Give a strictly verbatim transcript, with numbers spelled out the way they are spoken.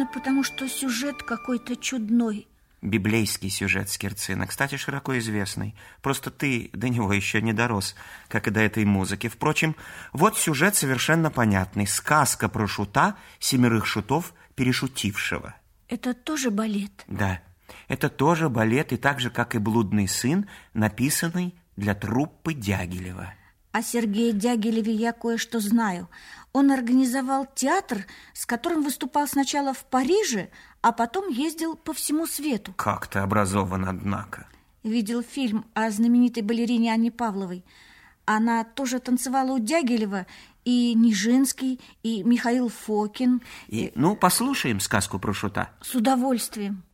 Потому что сюжет какой-то чудной. Библейский сюжет Скирцина, кстати, широко известный. Просто ты до него еще не дорос, как и до этой музыки. Впрочем, вот сюжет совершенно понятный. Сказка про шута, семерых шутов, перешутившего. Это тоже балет? Да, это тоже балет, и так же, как и «Блудный сын», написанный для труппы Дягилева. О Сергее Дягилеве я кое-что знаю. Он организовал театр, с которым выступал сначала в Париже, а потом ездил по всему свету. Как ты образован, однако. Видел фильм о знаменитой балерине Анне Павловой. Она тоже танцевала у Дягилева, и Нижинский, и Михаил Фокин. И, ну, послушаем сказку про шута. С удовольствием.